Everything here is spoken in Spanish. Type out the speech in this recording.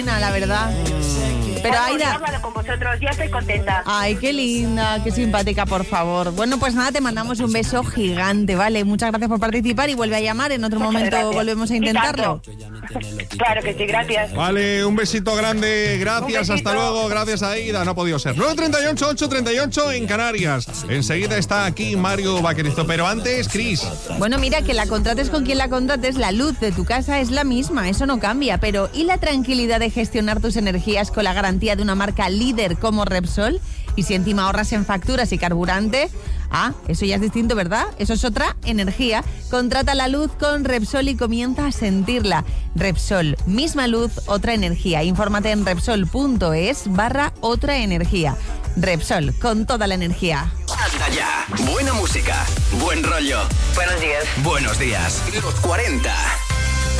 la verdad. Pero Aida, hablado con vosotros, ya estoy contenta. ay, qué linda, qué simpática, por favor. Bueno, pues nada, te mandamos un beso gigante, ¿vale? Muchas gracias por participar y vuelve a llamar. En otro momento gracias. volvemos a intentarlo. Claro que sí, gracias. Vale, un besito grande, gracias, hasta luego, gracias Aida, no ha podido ser. 9:38, 8:38 en Canarias. Enseguida está aquí Mario Vaquerizo, pero antes, Cris. Bueno, mira, que la contrates con quien la contrates, la luz de tu casa es la misma, eso no cambia, pero ¿y la tranquilidad de gestionar tus energías con la garantía de una marca líder como Repsol? Y si encima ahorras en facturas y carburante, eso ya es distinto, ¿verdad? Eso es otra energía. Contrata la luz con Repsol y comienza a sentirla. Repsol, misma luz, otra energía. Infórmate en Repsol.es/otra energía. Repsol, con toda la energía. Anda ya. Buena música, buen rollo. Buenos días. Buenos días. Los 40.